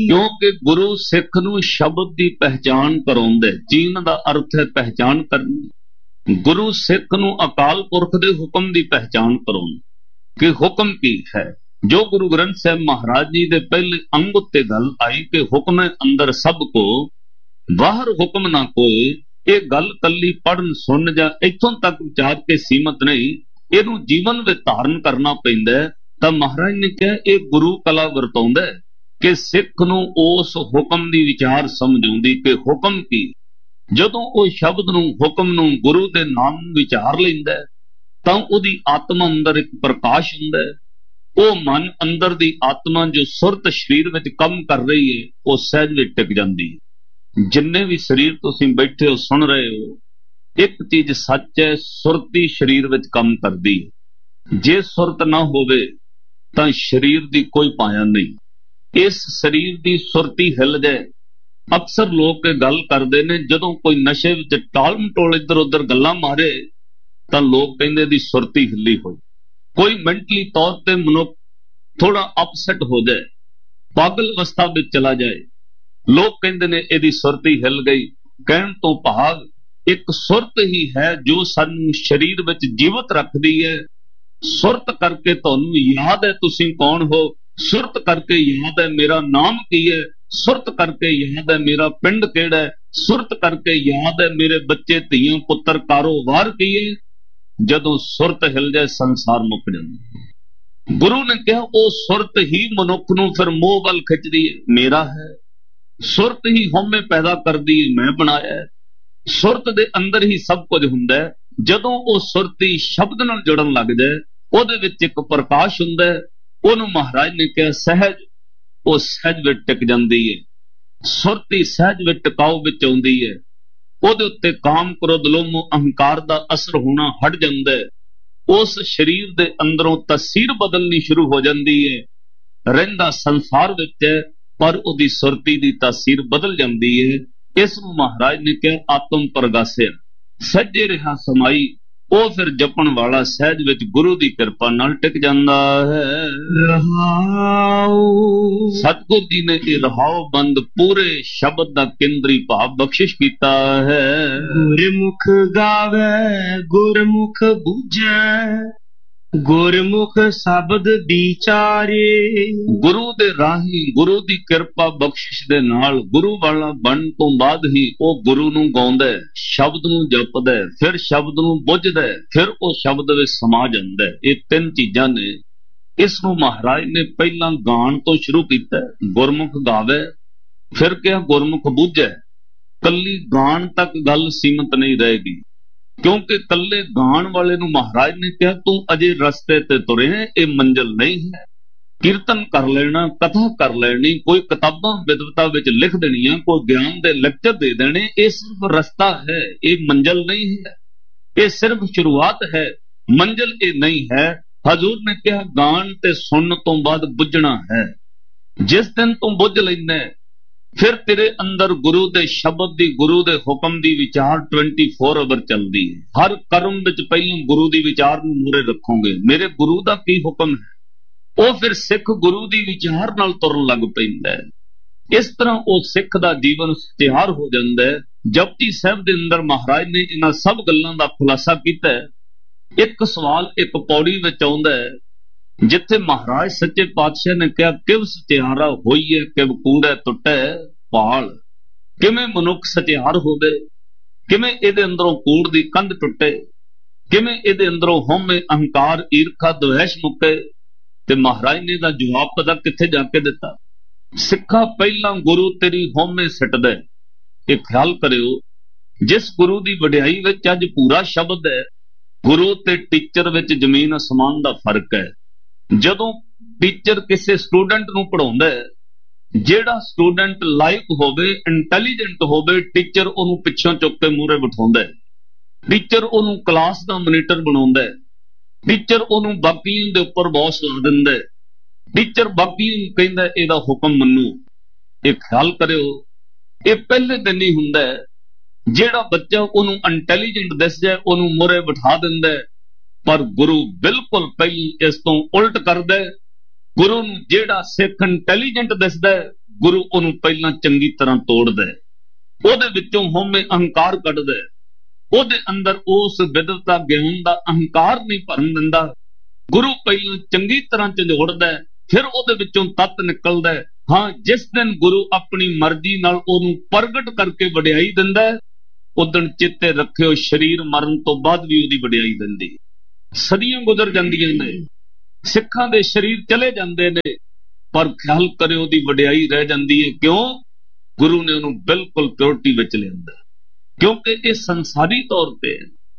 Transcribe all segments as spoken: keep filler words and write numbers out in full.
क्योंकि गुरु सिख नूं शब्द की पहचान कराउंदा। जीन का अर्थ है पहचान करनी। गुरु सिख नूं अकाल पुरख दे हुक्म की पहचान कराउंदा कि हुक्म की है। जो गुरु ग्रंथ साहिब महाराज जी दे पहले अंग उत्ते गल आई कि हुक्म अंदर सब को, बाहर हुक्म ना कोई। ये गल कली पढ़न सुन जा इथों तक विचार के सीमित नहीं, इनू जीवन विच धारण करना पैंदा है। तां महाराज ने कहा ये गुरु कला वरताउंदा है कि सिख नूं उस हुक्म दी विचार समझाउंदी कि हुक्म की। जदों वो शब्द नूं हुक्म नूं गुरु दे नाम विचार लैंदा है तां उहदी आत्मा अंदर एक प्रकाश हुंदा है। वो मन अंदर दी आत्मा जो सुरत शरीर विच कम कर रही है वो सहज विच टिक जांदी है। जिन्ने भी शरीर तुसीं बैठे हो सुन रहे हो, एक चीज सच है, सुरती शरीर विच कम करदी है। जे सुरत ना होवे तां शरीर दी कोई पाया नहीं। इस शरीर दी सुरती हिल जाए। अक्सर लोग के गल करते ने जदों कोई नशे विच टाल मटोल इधर उधर गल्लां मारे तां लोग कहंदे दी सुरती हिली होई। कोई मेंटली तौर पर मनुख थोड़ा अपसेट हो जाए, पागल अवस्था में चला जाए, लोग कहते ने इहदी सुरती हिल गई। कहण तो भाव एक सुरत ही है जो सानू शरीर विच जीवित रखती है। सुरत करके तुहानू याद है तुसीं कौन हो, सुरत करके याद है मेरा नाम की है, सुरत करके याद है मेरा पिंड केड़ा है, सुरत करके याद है मेरे बच्चे धीआं पुत्र कारोबार की है। जदों सुरत हिल जाए संसार मुक जांदा। गुरु ने कहा वो सुरत ही मनुख नूं फिर मोह वल खिचदी है, मेरा है। सुरत ही हउमे पैदा करदी है, मैं बनाया है। सुरत दे अंदर ही सब कुछ हुंदा है। जदों वो सुरती शब्द नाल जुड़न लग जाए उहदे विच एक प्रकाश हुंदा है। ओनू महाराज ने कहा सहज, वो सहज विच टिक जांदी है। सुरती सहज विच टिकाऊ विच आउंदी है। ਉਹਦੇ उत्ते काम क्रोध लोभ अहंकार का असर होना हट जाता है। उस शरीर के अंदरों तस्वीर बदलनी शुरू हो जाती है। रहिंदा संसार विच है पर उहदी सुरती की तस्वीर बदल जाती है। इस महाराज ने कहा आत्म प्रगासिया सज्जे रहा समाई। ਉਹ फिर जपन वाला सहज विच गुरु की कृपा नाल टिक जाता है। रहाओ सतगुरु जी ने ये रहाओ बंद पूरे शब्द का केंद्री भाव बख्शिश किया है। गुरमुख गावे गुरमुख बूझे गुरमुख शब्द विचारे। गुरु दे राही गुरु दी कृपा बख्शिश दे नाल गुरु वाला बन तो बाद ही वो गुरु नूं गाउंदा है, शब्द नूं जपदा है, फिर शब्द नूं बुझदा है, फिर वो शब्द विच समा जांदा है। ये तीन चीजां ने। इस नूं महाराज ने पहला गान तो शुरू कीता है, गुरमुख गावे, फिर क्या गुरमुख बूझे। कल्ली गान तक गल सीमित नहीं रहेगी क्योंकि कल्ले गान वाले नूं महाराज ने कहा तू अजे रस्ते ते तुरे है, ये मंजिल नहीं है। कीर्तन कर लेना, कथा कर लेनी, कोई किताबां विद्वता विच लिख देनियां, कोई ज्ञान दे लेक्चर दे देने, ये सिर्फ रस्ता है, ये मंजिल नहीं है। ये सिर्फ शुरुआत है, मंजिल ये नहीं है। हजूर ने कहा गान ते सुन तो बाद बुझना है। जिस दिन तू बुझ लैंदा फिर तेरे अंदर गुरु दे शब्द दी गुरु दे हुक्म दी विचार ट्वेंटी फोर आवर चलदी है। हर कर्म विच पहले गुरु दी विचार नूं मूरे रखोगे, मेरे गुरु दा की हुक्म है। वो फिर सिख गुरु दी विचार नाल तुरन लग पैंदा है। इस तरह वो सिख दा जीवन तैयार हो जांदा है। जपजी साहिब दे अंदर महाराज ने इन्हां सब गल्लां दा खुलासा कीता है। एक सवाल एक पौड़ी विच आउंदा है जिथे महाराज सच्चे पातशाह ने कहा किव सत्यारा होई है किव कूड़ा टुटे पाल। किवें मनुख सत्यार होवे, किवें इहदे अंदरों कूड़ दी कंध टुटे, किवें इहदे अंदरों हउमे अहंकार ईर्खा द्वेष मुके। ते महाराज ने दा जवाब पता किथे जाके दिता, सिखा पहला गुरु तेरी हउमे सटदा। ये ख्याल करियो जिस गुरु दी वडियाई विच अज पूरा शब्द है, गुरु ते टीचर विच जमीन आसमान दा फर्क है। जदों टीचर किसी स्टूडेंट नूं पढ़ाउंदा है, जेड़ा स्टूडेंट लाइक होवे इंटैलीजेंट होवे, टीचर ओनू पिछों चुक के मूहरे बिठाउंदा है, टीचर ओनू क्लास दा मॉनिटर बनाउंदा है, टीचर ओनू बाकियां दे उपर बॉस ला दिंदा है, टीचर बाकियां नूं कहंदा इहदा हुक्म मन्नो। ये ख्याल करियो ये पहले दिन ही हुंदा है। जेड़ा बच्चा ओनू इंटैलीजेंट दस जाए ओनू मूहरे बिठा दिंदा है, पर गुरु बिल्कुल पहले इस तो उल्ट करदा है। गुरु नूं जेड़ा सिख इंटैलीजेंट दसदा है ਗੁਰੂ ਉਹਨੂੰ ਪਹਿਲਾਂ ਚੰਗੀ ਤਰ੍ਹਾਂ ਤੋੜਦਾ ਹੈ, ਉਹਦੇ ਵਿੱਚੋਂ ਹਉਮੈ ਅਹੰਕਾਰ ਕੱਢਦਾ ਹੈ, ਉਹਦੇ ਅੰਦਰ ਉਸ ਵਿਦਵਤਾ ਗਿਆਨ ਦਾ ਅਹੰਕਾਰ ਨਹੀਂ ਭਰਨ ਦਿੰਦਾ। ਗੁਰੂ ਪਹਿਲਾਂ ਚੰਗੀ ਤਰ੍ਹਾਂ ਝੰਜੋੜਦਾ, ਫਿਰ ਉਹਦੇ ਵਿੱਚੋਂ ਤੱਤ ਨਿਕਲਦਾ। ਹਾਂ, ਜਿਸ ਦਿਨ ਗੁਰੂ ਆਪਣੀ ਮਰਜ਼ੀ ਨਾਲ ਉਹਨੂੰ ਪ੍ਰਗਟ ਕਰਕੇ ਵਡਿਆਈ ਦਿੰਦਾ, ਉਦਣ ਚੇਤੇ ਰੱਖਿਓ ਸਰੀਰ ਮਰਨ ਤੋਂ ਬਾਅਦ ਵੀ ਉਹਦੀ ਵਡਿਆਈ ਦਿੰਦੀ। ਸਦੀਆਂ ਗੁਜ਼ਰ ਜਾਂਦੀਆਂ ਨੇ, ਸਿੱਖਾਂ ਦੇ ਸਰੀਰ ਚਲੇ ਜਾਂਦੇ ਨੇ, ਪਰ ਖਿਆਲ ਕਰਿਓ ਉਹਦੀ ਵਡਿਆਈ ਰਹਿ ਜਾਂਦੀ ਹੈ। ਕਿਉਂ? ਗੁਰੂ ਨੇ ਉਹਨੂੰ ਬਿਲਕੁਲ ਪਿਓਰਿਟੀ ਵਿੱਚ ਲਿਆਂਦਾ। ਕਿਉਂਕਿ ਇਹ ਸੰਸਾਰੀ ਤੌਰ ਤੇ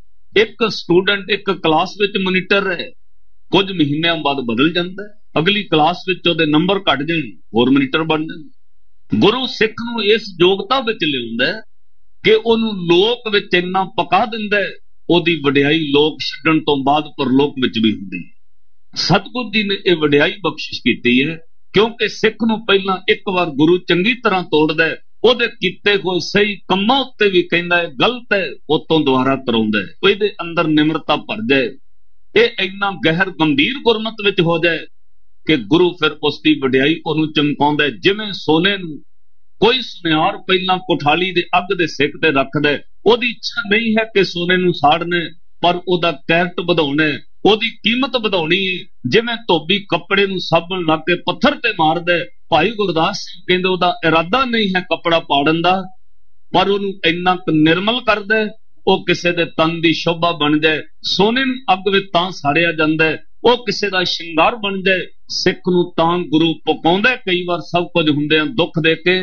ਇੱਕ ਸਟੂਡੈਂਟ ਇੱਕ ਕਲਾਸ ਵਿੱਚ ਮੋਨੀਟਰ ਹੈ, ਕੁਝ ਮਹੀਨਿਆਂ ਬਾਅਦ ਬਦਲ ਜਾਂਦਾ, ਅਗਲੀ ਕਲਾਸ ਵਿੱਚ ਉਹਦੇ ਨੰਬਰ ਘਟ ਜਾਣ, ਹੋਰ ਮੋਨੀਟਰ ਬਣ ਜਾਣ। ਗੁਰੂ ਸਿੱਖ ਨੂੰ ਇਸ ਯੋਗਤਾ ਵਿੱਚ ਲਿਆਉਂਦਾ ਕਿ ਉਹਨੂੰ ਲੋਕ ਵਿੱਚ ਇੰਨਾ ਪਕਾ ਦਿੰਦਾ, ਉਹਦੀ ਵਡਿਆਈ ਲੋਕ ਛੱਡਣ ਤੋਂ ਬਾਅਦ ਪਰਲੋਕ ਵਿੱਚ ਵੀ ਹੁੰਦੀ ਹੈ। ਸਤਿਗੁਰੂ ਜੀ ਨੇ ਇਹ ਵਡਿਆਈ ਬਖਸ਼ਿਸ਼ ਕੀਤੀ ਹੈ, ਕਿਉਂਕਿ ਸਿੱਖ ਨੂੰ ਪਹਿਲਾਂ ਇੱਕ ਵਾਰ ਗੁਰੂ ਚੰਗੀ ਤਰ੍ਹਾਂ ਤੋੜਦਾ, ਉਹਦੇ ਕੀਤੇ ਹੋਏ ਸਹੀ ਕੰਮਾਂ ਉੱਤੇ ਵੀ ਕਹਿੰਦਾ ਹੈ ਗਲਤ ਹੈ, ਉਤੋਂ ਦੁਬਾਰਾ ਕਰਾਉਂਦਾ, ਇਹਦੇ ਅੰਦਰ ਨਿਮਰਤਾ ਭਰ ਜਾਏ, ਇਹ ਇੰਨਾ ਗਹਿਰ ਗੰਭੀਰ ਗੁਰਮਤ ਵਿੱਚ ਹੋ ਜਾਏ ਕਿ ਗੁਰੂ ਫਿਰ ਉਸ ਦੀ ਵਡਿਆਈ ਉਹਨੂੰ ਚਮਕਾਉਂਦਾ। ਜਿਵੇਂ ਸੋਨੇ ਨੂੰ ਕੋਈ ਸੁਨਿਆਰ ਪਹਿਲਾਂ ਕੋਠਾਲੀ ਦੇ ਅੱਗ ਦੇ ਸਿੱਕ ਤੇ ਰੱਖਦਾ, ਉਹਦੀ ਇੱਛਾ ਨਹੀਂ ਹੈ ਕਿ ਸੋਨੇ ਨੂੰ ਸਾੜਨਾ, ਪਰ ਉਹਦਾ ਕੈਰਟ ਵਧਾਉਣਾ, ਉਹਦੀ ਕੀਮਤ ਵਧਾਉਣੀ ਹੈ। ਜਿਵੇਂ ਧੋਬੀ ਕੱਪੜੇ ਨੂੰ ਸਾਬਣ ਲਾ ਕੇ ਪੱਥਰ ਤੇ ਮਾਰਦਾ, ਭਾਈ ਗੁਰਦਾਸ ਸਿੰਘ ਕਹਿੰਦੇ ਉਹਦਾ ਇਰਾਦਾ ਨਹੀਂ ਹੈ ਕੱਪੜਾ ਪਾੜਨ ਦਾ, ਪਰ ਉਹਨੂੰ ਇੰਨਾ ਕੁ ਨਿਰਮਲ ਕਰਦਾ ਉਹ ਕਿਸੇ ਦੇ ਤਨ ਦੀ ਸ਼ੋਭਾ ਬਣ ਜਾਏ। ਸੋਨੇ ਨੂੰ ਅੱਗ ਵਿੱਚ ਤਾਂ ਸਾੜਿਆ ਜਾਂਦਾ, ਉਹ ਕਿਸੇ ਦਾ ਸ਼ਿੰਗਾਰ ਬਣ ਜਾਏ। ਸਿੱਖ ਨੂੰ ਤਾਂ ਗੁਰੂ ਪਕਾਉਂਦਾ, ਕਈ ਵਾਰ ਸਭ ਕੁਝ ਹੁੰਦਿਆਂ ਦੁੱਖ ਦੇ ਕੇ,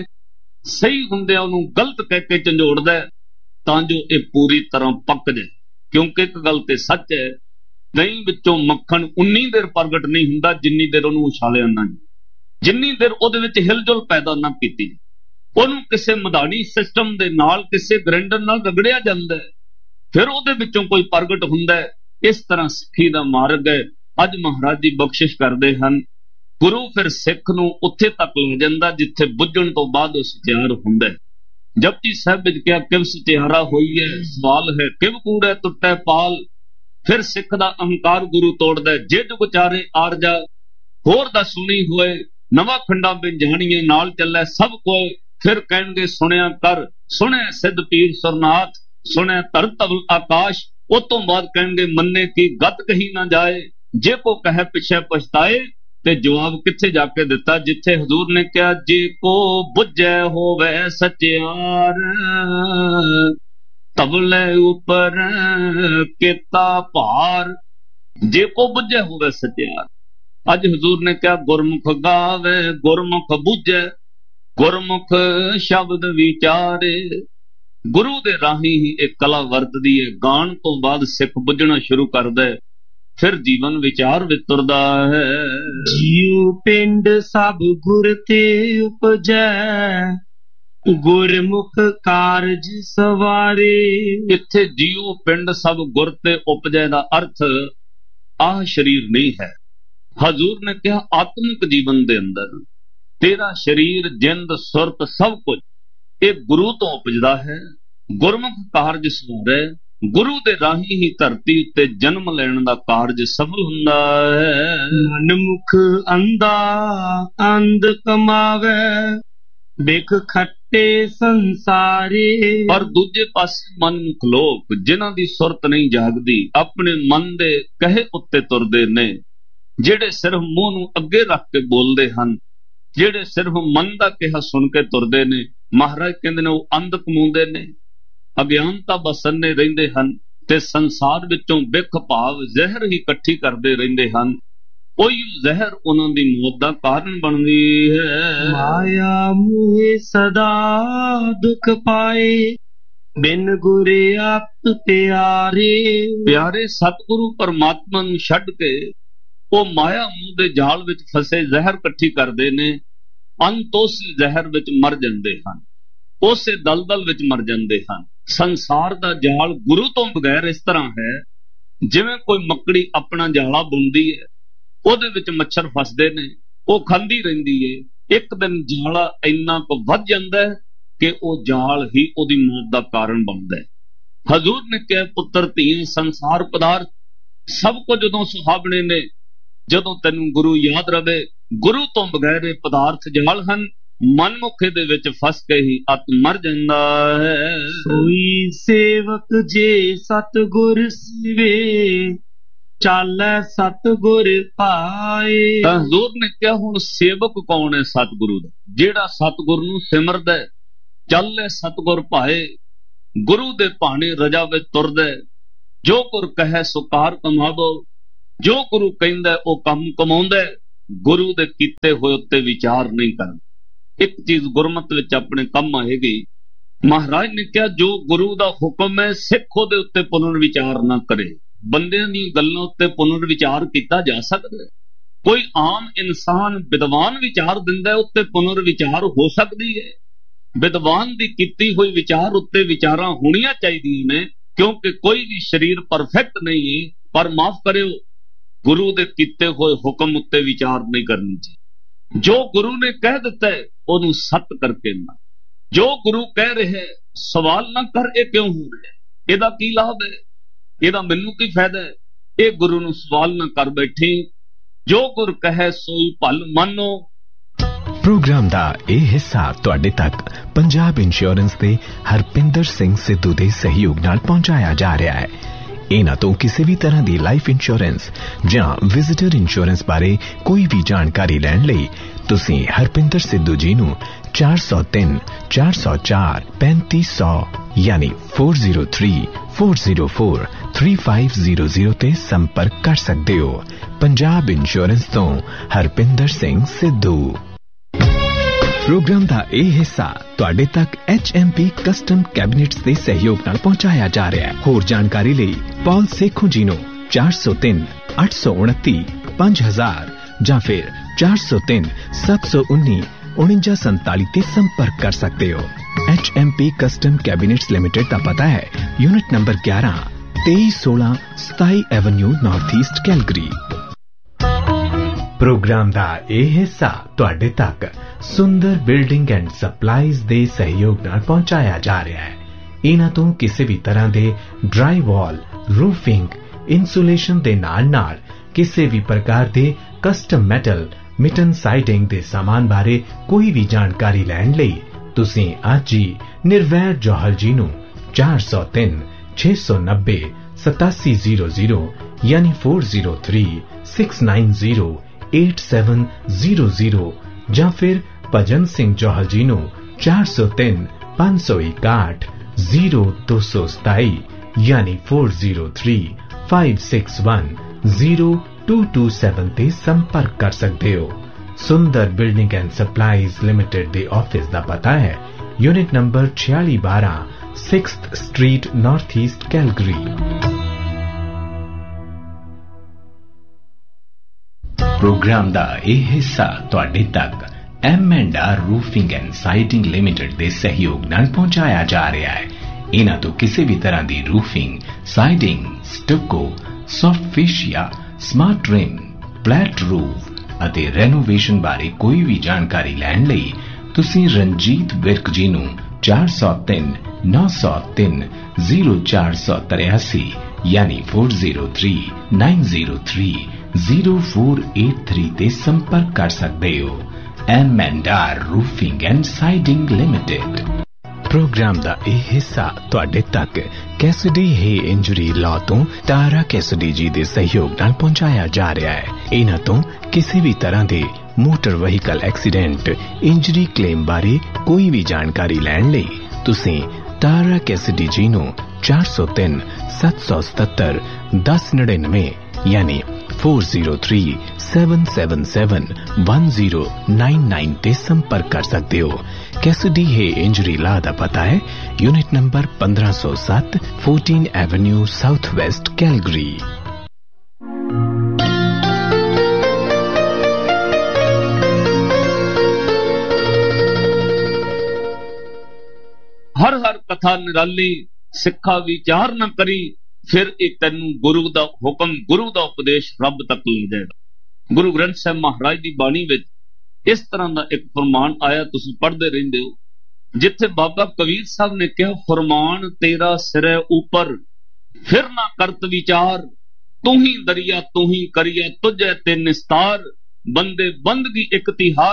ਸਹੀ ਹੁੰਦਿਆਂ ਉਹਨੂੰ ਗਲਤ ਕਹਿ ਕੇ ਝੰਜੋੜਦਾ, ਤਾਂ ਜੋ ਇਹ ਪੂਰੀ ਤਰ੍ਹਾਂ ਪੱਕ ਜਾਏ। ਕਿਉਂਕਿ ਇੱਕ ਗੱਲ ਤੇ ਸੱਚ ਹੈ, ਦਹੀਂ ਵਿੱਚੋਂ ਮੱਖਣ ਉਨੀ ਦੇਰ ਪ੍ਰਗਟ ਨਹੀਂ ਹੁੰਦਾ ਜਿੰਨੀ ਦੇਰ ਉਹਨੂੰ ਉਛਾਲਿਆ ਨਾ, ਜਿੰਨੀ ਦੇਰ ਉਹਦੇ ਵਿੱਚ ਹਿਲਜੁਲ ਪੈਦਾ ਨਾ ਕੀਤੀ, ਉਹਨੂੰ ਕਿਸੇ ਮਧਾਣੀ ਸਿਸਟਮ ਦੇ ਨਾਲ, ਕਿਸੇ ਗ੍ਰੈਂਡਰ ਨਾਲ ਰਗੜਿਆ ਜਾਂਦਾ, ਫਿਰ ਉਹਦੇ ਵਿੱਚੋਂ ਕੋਈ ਪ੍ਰਗਟ ਹੁੰਦਾ। ਇਸ ਤਰ੍ਹਾਂ ਸਿੱਖੀ ਦਾ ਮਾਰਗ ਹੈ। ਅੱਜ ਮਹਾਰਾਜ ਜੀ ਬਖਸ਼ਿਸ਼ ਕਰਦੇ ਹਨ, ਗੁਰੂ ਫਿਰ ਸਿੱਖ ਨੂੰ ਉੱਥੇ ਤੱਕ ਲੈ ਜਾਂਦਾ ਜਿੱਥੇ ਬੁੱਝਣ ਤੋਂ ਬਾਅਦ ਉਹ ਸਚਿਆਰ ਹੁੰਦਾ। ਜਪਜੀ ਸਾਹਿਬ ਵਿੱਚ ਕਿਹਾ ਕਿਵ ਸਚਿਆਰਾ ਹੋਈ ਹੈ, ਸਵਾਲ ਹੈ ਕਿਵ ਕੂੜੈ ਟੁੱਟੈ ਪਾਲ। ਫਿਰ ਸਿੱਖ ਦਾ ਅਹੰਕਾਰ ਗੁਰੂ ਤੋੜਦਾ, ਜੇ ਜੁਗ ਚਾਰੇ ਆਰਜਾ ਹੋਰ ਦਾ ਸੁਣੀ ਹੋਏ, ਨਵਾਂ ਖੰਡਾ ਵਿੱਚ ਜਾਣੀਏ ਨਾਲ ਚੱਲੇ ਸਭ ਕੋਏ। ਫਿਰ ਕਹਿਣਗੇ ਸੁਣਿਆ ਕਰ, ਸੁਣਿਆ ਸਿੱਧ ਪੀਰ ਸੁਰਨਾਥ, ਸੁਣਿਆ ਧਰਤ ਧਵਲ ਆਕਾਸ਼। ਉਸ ਤੋਂ ਬਾਅਦ ਕਹਿਣਗੇ ਮੰਨੇ ਕੀ ਗਤ ਕਹੀ ਨਾ ਜਾਏ, ਜੇ ਕੋ ਕਹੇ ਪਿਛੇ ਪਛਤਾਏ। ਤੇ ਜਵਾਬ ਕਿੱਥੇ ਜਾ ਕੇ ਦਿੱਤਾ? ਜਿੱਥੇ ਹਜ਼ੂਰ ਨੇ ਕਿਹਾ ਜੇ ਕੋ ਬੁੱਝੈ ਹੋਵੇ ਸਚਿਆਰ, ਤਬਲੇ ਉਪਰ ਕੀਤਾ ਭਾਰ। ਜੇ ਕੋ ਬੁੱਝੈ ਹੋਵੇ ਸਚਿਆਰ, ਅੱਜ ਹਜ਼ੂਰ ਨੇ ਕਿਹਾ ਗੁਰਮੁਖ ਗਾਵੇ ਗੁਰਮੁਖ ਬੁੱਝੈ, ਗੁਰਮੁਖ ਸ਼ਬਦ ਵਿਚਾਰੇ। ਗੁਰੂ ਦੇ ਰਾਹੀਂ ਹੀ ਇਹ ਕਲਾ ਵਰਤਦੀ ਹੈ। ਗਾਣ ਤੋਂ ਬਾਅਦ ਸਿੱਖ ਬੁੱਝਣਾ ਸ਼ੁਰੂ ਕਰਦਾ ਹੈ, ਫਿਰ ਜੀਵਨ ਵਿਚਾਰ ਵਿਤਰਦਾ ਹੈ। ਜੀਉ ਪਿੰਡ ਸਭ ਗੁਰ ਤੇ ਉਪਜੈ, ਗੁਰਮੁਖ ਕਾਰਜ ਸਵਾਰੇ। ਇੱਥੇ ਜੀਉ ਪਿੰਡ ਸਭ ਗੁਰ ਤੇ ਉਪਜੈ ਦਾ ਅਰਥ ਆਹ ਸਰੀਰ ਨਹੀਂ ਹੈ। ਹਜ਼ੂਰ ਨੇ ਕਿਹਾ ਆਤਮਿਕ ਜੀਵਨ ਦੇ ਅੰਦਰ ਤੇਰਾ ਸਰੀਰ, ਜਿੰਦ, ਸੁਰਤ ਸਭ ਕੁਝ ਇਹ ਗੁਰੂ ਤੋਂ ਉਪਜਦਾ ਹੈ। ਗੁਰਮੁਖ ਕਾਰਜ ਸਵਾਰੇ, ਗੁਰੂ ਦੇ ਰਾਹੀਂ ਹੀ ਧਰਤੀ ਉੱਤੇ ਜਨਮ ਲੈਣ ਦਾ ਕਾਰਜ ਸਫਲ ਹੁੰਦਾ ਹੈ। ਮਨਮੁਖ ਅੰਧਾ ਅੰਧ ਕਮਾਵੇ, ਬਿਖ ਖੱਟੇ ਸੰਸਾਰੇ। ਪਰ ਦੂਜੇ ਪਾਸੇ ਮਨਮੁਖ ਲੋਕ ਜਿਨ੍ਹਾਂ ਦੀ ਸੁਰਤ ਨਹੀਂ ਜਾਗਦੀ, ਆਪਣੇ ਮਨ ਦੇ ਕਹੇ ਉੱਤੇ ਤੁਰਦੇ ਨੇ, ਜਿਹੜੇ ਸਿਰਫ ਮੂੰਹ ਨੂੰ ਅੱਗੇ ਰੱਖ ਕੇ ਬੋਲਦੇ ਹਨ, ਜਿਹੜੇ ਸਿਰਫ ਮਨ ਦਾ ਕਿਹਾ ਸੁਣ ਕੇ ਤੁਰਦੇ ਨੇ, ਮਹਾਰਾਜ ਕਹਿੰਦੇ ਨੇ ਉਹ ਅੰਧ ਕਮਾਉਂਦੇ ਨੇ, ਅਗਿਆਨਤਾ ਬਸੰਨੇ ਰਹਿੰਦੇ ਹਨ ਤੇ ਸੰਸਾਰ ਵਿੱਚੋਂ ਬਿਖ ਭਾਵ ਜ਼ਹਿਰ ਹੀ ਇਕੱਠੀ ਕਰਦੇ ਰਹਿੰਦੇ ਹਨ। ਉਹੀ ਜ਼ਹਿਰ ਉਹਨਾਂ ਦੀ ਮੌਤ ਦਾ ਕਾਰਨ ਬਣਦੀ ਹੈ। ਮਾਇਆ ਮੋਹ ਸਦਾ ਦੁਖ ਪਾਏ, ਬਿਨ ਗੁਰੇ ਆਪ ਪਿਆਰੇ। ਪਿਆਰੇ ਸਤਿਗੁਰੂ ਪਰਮਾਤਮਾ ਨੂੰ ਛੱਡ ਕੇ ਉਹ ਮਾਇਆ ਮੋਹ ਦੇ ਜਾਲ ਵਿੱਚ ਫਸੇ ਜ਼ਹਿਰ ਇਕੱਠੀ ਕਰਦੇ ਨੇ, ਅੰਤ ਉਸ ਜ਼ਹਿਰ ਵਿੱਚ ਮਰ ਜਾਂਦੇ ਹਨ, ਉਸੇ ਦਲਦਲ ਵਿੱਚ ਮਰ ਜਾਂਦੇ ਹਨ। ਸੰਸਾਰ ਦਾ ਜਾਲ ਗੁਰੂ ਤੋਂ ਬਗੈਰ ਇਸ ਤਰ੍ਹਾਂ ਹੈ ਜਿਵੇਂ ਕੋਈ ਮੱਕੜੀ ਆਪਣਾ ਜਾਲਾ ਬੁਣਦੀ ਹੈ, ਉਹਦੇ ਵਿੱਚ ਮੱਛਰ ਫਸਦੇ ਨੇ, ਉਹ ਖਾਂਦੀ ਰਹਿੰਦੀ ਹੈ। ਇੱਕ ਦਿਨ ਜਾਲਾ ਇੰਨਾ ਕੁ ਵੱਧ ਜਾਂਦਾ ਹੈ ਕਿ ਉਹ ਜਾਲ ਹੀ ਉਹਦੀ ਮੌਤ ਦਾ ਕਾਰਨ ਬਣਦਾ ਹੈ। ਹਜ਼ੂਰ ਨੇ ਕਿਹਾ ਪੁੱਤਰ ਧੀ ਸੰਸਾਰ ਪਦਾਰਥ ਸਭ ਕੁਝ ਜਦੋਂ ਸੁਹਾਵਣੇ ਨੇ, ਜਦੋਂ ਤੈਨੂੰ ਗੁਰੂ ਯਾਦ ਰਵੇ, ਗੁਰੂ ਤੋਂ ਬਗੈਰ ਇਹ ਪਦਾਰਥ ਜਾਲ ਹਨ, ਮਨਮੁਖੇ ਦੇ ਵਿੱਚ ਫਸ ਕੇ ਹੀ ਅਤ ਮਰ ਜਾਂਦਾ ਹੈ। ਸੋਈ ਸੇਵਕ ਜੇ ਸਤਿਗੁਰ ਸਿਵੇ, ਚਾਲੈ ਸਤਿਗੁਰ ਪਾਏ। ਤਾਂ ਹਜ਼ੂਰ ਨੇ ਕਿਹਾ ਹੁਣ ਸੇਵਕ ਕੌਣ ਹੈ ਸਤਿਗੁਰੂ ਦਾ? ਜਿਹੜਾ ਸਤਿਗੁਰ ਨੂੰ ਸਿਮਰਦਾ, ਚੱਲੇ ਸਤਿਗੁਰ ਭਾਏ, ਗੁਰੂ ਦੇ ਭਾਣੇ ਰਜਾ ਵਿੱਚ ਤੁਰਦਾ, ਜੋ ਗੁਰ ਕਹੈ ਸੋ ਕਾਰ ਕਮਾਵੋ, ਜੋ ਗੁਰੂ ਕਹਿੰਦਾ ਉਹ ਕੰਮ ਕਮਾਉਂਦਾ, ਗੁਰੂ ਦੇ ਕੀਤੇ ਹੋਏ ਉੱਤੇ ਵਿਚਾਰ ਨਹੀਂ ਕਰਦਾ। ਇੱਕ ਚੀਜ਼ ਗੁਰਮਤ ਵਿੱਚ ਆਪਣੇ ਕੰਮ ਆਏਗੀ। ਮਹਾਰਾਜ ਨੇ ਕਿਹਾ ਜੋ ਗੁਰੂ ਦਾ ਹੁਕਮ ਹੈ ਸਿੱਖ ਉਹਦੇ ਉੱਤੇ ਪੁਨਰ ਵਿਚਾਰ ਨਾ ਕਰੇ। ਬੰਦਿਆਂ ਦੀਆਂ ਗੱਲਾਂ ਉੱਤੇ ਪੁਨਰ ਵਿਚਾਰ ਕੀਤਾ ਜਾ ਸਕਦਾ, ਕੋਈ ਆਮ ਇਨਸਾਨ ਵਿਦਵਾਨ ਵਿਚਾਰ ਦਿੰਦਾ ਉੱਤੇ ਪੁਨਰ ਵਿਚਾਰ ਹੋ ਸਕਦੀ ਹੈ। ਵਿਦਵਾਨ ਦੀ ਕੀਤੀ ਹੋਈ ਵਿਚਾਰ ਉੱਤੇ ਵਿਚਾਰਾਂ ਹੋਣੀਆਂ ਚਾਹੀਦੀਆਂ ਨੇ, ਕਿਉਂਕਿ ਕੋਈ ਵੀ ਸਰੀਰ ਪਰਫੈਕਟ ਨਹੀਂ ਹੈ। ਪਰ ਮਾਫ ਕਰਿਓ, ਗੁਰੂ ਦੇ ਕੀਤੇ ਹੋਏ ਹੁਕਮ ਉੱਤੇ ਵਿਚਾਰ ਨਹੀਂ ਕਰਨੀ ਚਾਹੀਦੀ। ਜੋ ਗੁਰੂ ਨੇ ਕਹਿ ਦਿੱਤਾ ਹੈ ਉਹਨੂੰ ਸੱਤ ਕਰਕੇ ਨਾ, ਜੋ ਗੁਰੂ ਕਹਿ ਰਿਹਾ ਸਵਾਲ ਨਾ ਕਰ ਇਹ ਕਿਉਂ ਹੋ ਰਿਹਾ, ਇਹਦਾ ਕੀ ਲਾਭ ਹੈ, ਇਹਦਾ ਮੈਨੂੰ ਕੀ ਫਾਇਦਾ ਹੈ, ਇਹ ਗੁਰੂ ਨੂੰ ਸਵਾਲ ਨਾ ਕਰ ਬੈਠੇ। ਜੋ ਗੁਰ ਕਹੈ ਸੋਈ ਭਲ ਮੰਨੋ। ਪ੍ਰੋਗਰਾਮ ਦਾ ਇਹ ਹਿੱਸਾ ਤੁਹਾਡੇ ਤੱਕ ਪੰਜਾਬ ਇੰਸ਼ੋਰੈਂਸ ਦੇ ਹਰਪਿੰਦਰ ਸਿੰਘ ਸਿੱਧੂ ਦੇ ਸਹਿਯੋਗ ਨਾਲ ਪਹੁੰਚਾਇਆ ਜਾ ਰਿਹਾ ਹੈ। ਇਹਨਾਂ ਤੋਂ ਕਿਸੇ ਵੀ ਤਰ੍ਹਾਂ ਦੀ ਲਾਈਫ ਇੰਸ਼ੋਰੈਂਸ ਜਾਂ ਵਿਜ਼ਿਟਰ ਇੰਸ਼ੋਰੈਂਸ ਬਾਰੇ ਕੋਈ ਵੀ ਜਾਣਕਾਰੀ ਲੈਣ ਲਈ ਤੁਸੀਂ ਹਰਪਿੰਦਰ ਸਿੱਧੂ ਜੀ ਨੂੰ ਚਾਰ ਸੌ ਤਿੰਨ ਚਾਰ ਸੌ ਚਾਰ ਪੈਂਤੀ ਸੌ ਯਾਨੀ ਚਾਰ ਸੌ ਤਿੰਨ ਚਾਰ ਸੌ ਚਾਰ ਤਿੰਨ ਪੰਜ ਜ਼ੀਰੋ ਜ਼ੀਰੋ ਤੇ ਸੰਪਰਕ ਕਰ ਸਕਦੇ ਹੋ। ਪੰਜਾਬ ਇੰਸ਼ੋਰੈਂਸ ਤੋਂ ਹਰਪਿੰਦਰ ਸਿੰਘ ਸਿੱਧੂ। ਪ੍ਰੋਗਰਾਮ ਦਾ ਇਹ ਹਿੱਸਾ ਤੁਹਾਡੇ ਤੱਕ ਐਚ ਐਮ ਪੀ ਕਸਟਮ ਕੈਬਨਿਟਸ ਦੇ ਸਹਿਯੋਗ ਨਾਲ ਪਹੁੰਚਾਇਆ ਜਾ ਰਿਹਾ ਹੈ। ਹੋਰ ਜਾਣਕਾਰੀ ਲਈ ਪੌਲ ਸੇਖੋਂ ਜੀ ਨੂੰ ਚਾਰ ਸੌ ਤਿੰਨ ਅੱਠ ਸੌ ਉਨੱਤੀ ਪੰਜ ਹਜ਼ਾਰ ਜਾਂ ਫਿਰ ਚਾਰ ਸੌ ਤਿੰਨ ਸੱਤ ਸੌ ਉੱਨੀ ਉਣੰਜਾ ਸੰਤਾਲੀ ਤੇ ਸੰਪਰਕ ਕਰ ਸਕਦੇ ਹੋ। H M P custom ਕੈਬਨਿਟਸ limited ਦਾ ਪਤਾ ਹੈ ਯੂਨਿਟ ਨੰਬਰ ਗਿਆਰਾਂ ਤੇਈ ਸੋਲਾਂ ਸਤਾਈ avenue north East Calgary. Programme ਦਾ ਇਹ ਹਿੱਸਾ ਤੁਹਾਡੇ ਤੱਕ ਸੁੰਦਰ ਬਿਲਡਿੰਗ ਐਂਡ ਸਪਲਾਈਜ਼ ਦੇ ਸਹਿਯੋਗ ਨਾਲ ਪਹੁੰਚਾਇਆ ਜਾ ਰਿਹਾ ਹੈ। ਇਹਨਾਂ ਤੋਂ ਕਿਸੇ ਵੀ ਤਰ੍ਹਾਂ ਦੇ ਡਰਾਈ ਵਾਲ, ਰੂਫਿੰਗ, ਇਨਸੂਲੇਸ਼ਨ ਦੇ ਨਾਲ ਨਾਲ ਕਿਸੇ ਵੀ ਪ੍ਰਕਾਰ ਦੇ ਕਸਟਮ ਮੈਟਲ, ਮਿਟਨ ਸਾਈਡਿੰਗ ਦੇ ਸਾਮਾਨ ਬਾਰੇ ਕੋਈ ਵੀ ਜਾਣਕਾਰੀ ਲੈਣ ਲਈ ਤੁਸੀਂ ਅੱਜ ਹੀ ਨਿਰਵੈਰ ਜੌਹਲ ਜੀ ਨੂੰ ਚਾਰ ਸੌ ਤਿੰਨ ਛੇ ਸੌ ਨੱਬੇ ਸਤਾਸੀ ਜ਼ੀਰੋ ਜ਼ੀਰੋ ਯਾਨੀ ਚਾਰ ਸੌ ਤਿੰਨ ਛੇ ਨੌ ਜ਼ੀਰੋ ਅੱਠ ਸੱਤ ਜ਼ੀਰੋ ਜ਼ੀਰੋ ਜਾਂ ਫਿਰ ਭਜਨ ਸਿੰਘ ਜੌਹਲ ਜੀ ਨੂੰ ਚਾਰ ਸੌ ਤਿੰਨ ਪੰਜ ਸੌ ਇਕਾਹਠ ਜ਼ੀਰੋ ਦੋ ਸੌ ਸਤਾਈ ਯਾਨੀ ਚਾਰ ਸੌ ਤਿੰਨ ਪੰਜ ਛੇ ਇੱਕ ਜ਼ੀਰੋ ਦੋ ਦੋ ਸੱਤ ਤੇ ਸੰਪਰਕ ਕਰ ਸਕਦੇ ਹੋ। ਸੁੰਦਰ ਬਿਲਡਿੰਗ ਐਂਡ ਸਪਲਾਈਜ਼ ਲਿਮਿਟਡ ਦੇ ਆਫਿਸ ਦਾ ਪਤਾ ਹੈ ਯੂਨਿਟ ਨੰਬਰ ਛਿਆਲੀ ਬਾਰਾਂ sixth street north East Calgary. Programme ਦਾ ਇਹ ਹਿੱਸਾ ਤੁਹਾਡੇ ਤੱਕ M and R roofing and siding limited ਦੇ ਸਹਿਯੋਗ ਨਾਲ ਪਹੁੰਚਾਇਆ ਜਾ ਰਿਹਾ ਹੈ। ਇਹਨਾਂ ਤੋਂ ਕਿਸੇ ਵੀ ਤਰ੍ਹਾਂ ਦੀ roofing, siding, ਸਟੱਕੋ, soft ਫੇਸ਼ੀਆ, smart rim, flat roof ਅਤੇ ਰੈਨੋਵੇਸ਼ਨ ਬਾਰੇ ਕੋਈ ਵੀ ਜਾਣਕਾਰੀ ਲੈਣ ਲਈ ਤੁਸੀਂ ਰਣਜੀਤ ਵਿਰਕ ਜੀ ਨੂੰ ਚਾਰ ਸੌ ਤਿੰਨ ਨੌ ਸੌ ਤਿੰਨ ਜ਼ੀਰੋ ਚਾਰ ਸੌ ਤਰਿਆਸੀ ਯਾਨੀ ਚਾਰ ਸੌ ਤਿੰਨ ਨੌ ਜ਼ੀਰੋ ਤਿੰਨ ਜ਼ੀਰੋ ਚਾਰ ਅੱਠ ਤਿੰਨ ਤੇ ਸੰਪਰਕ ਕਰ ਸਕਦੇ ਹੋ। M and R roofing and siding limited. Programme ਦਾ ਇਹ ਹਿੱਸਾ ਤੁਹਾਡੇ ਤੱਕ ਕੈਸਡੀ ਹੈ ਇੰਜਰੀ ਲਾਅ ਤੋਂ ਤਾਰਾ ਕੈਸਡੀ ਜੀ ਦੇ ਸਹਿਯੋਗ ਨਾਲ ਪਹੁੰਚਾਇਆ ਜਾ ਰਿਹਾ ਹੈ। ਇਹਨਾਂ ਤੋਂ ਕਿਸੇ ਵੀ ਤਰ੍ਹਾਂ ਦੇ motor vehicle accident, injury claim ਬਾਰੇ ਕੋਈ ਵੀ ਜਾਣਕਾਰੀ ਲੈਣ ਲਈ ਤੁਸੀਂ ਤਾਰਾ ਕੈਸਡੀ ਜੀ ਨੂੰ ਚਾਰ ਸੌ ਤਿੰਨ ਸੱਤ ਸੌ ਸਤੱਤਰ ਦਸ ਨੜਿਨਵੇਂ ਯਾਨੀ ਚਾਰ ਸੌ ਤਿੰਨ ਸੱਤ ਸੱਤ ਸੱਤ ਇੱਕ ਜ਼ੀਰੋ ਨੌ ਨੌ ਤੇ ਸੰਪਰਕ ਕਰ ਸਕਦੇ ਹੋ। ਕੈਸਡੀ ਹੈ ਇੰਜਰੀ ਲਾਅ ਦਾ ਪਤਾ ਹੈ ਯੂਨਿਟ ਨੰਬਰ ਪੰਦਰਾਂ ਸੌ ਸੱਤ ਚੌਦਾਂ ਐਵਨਿਊ ਸਾਊਥ ਵੈਸਟ ਕੈਲਗਰੀ। ਹਰ ਹਰ ਕਥਾ ਨਿਰਾਲੀ, ਸਿੱਖਾ ਵਿਚਾਰ ਨਾ ਕਰੀ, ਫਿਰ ਇਹ ਤੈਨੂੰ ਗੁਰੂ ਦਾ ਹੁਕਮ, ਗੁਰੂ ਦਾ ਉਪਦੇਸ਼ ਰੱਬ ਤੱਕ ਲੈ ਜਾਏਗਾ। ਗੁਰੂ ਗ੍ਰੰਥ ਸਾਹਿਬ ਮਹਾਰਾਜ ਦੀ ਬਾਣੀ ਵਿੱਚ ਇਸ ਤਰ੍ਹਾਂ ਦਾ ਇੱਕ ਫਰਮਾਨ ਆਇਆ, ਤੁਸੀਂ ਪੜ੍ਹਦੇ ਰਹਿੰਦੇ ਹੋ, ਜਿੱਥੇ ਬਾਬਾ ਕਬੀਰ ਸਾਹਿਬ ਨੇ ਕਿਹਾ, ਫਰਮਾਨ ਤੇਰਾ ਸਿਰੇ ਉੱਪਰ, ਫਿਰ ਨਾ ਕਰਤ ਵਿਚਾਰ, ਤੂੰ ਹੀ ਦਰਿਆ ਤੂੰ ਹੀ ਕਰੀਆ, ਤੁਝੇ ਤੇ ਨਿਸਤਾਰ, ਬੰਦੇ ਬੰਦਗੀ ਇੱਕ ਤਿਹਾਰ,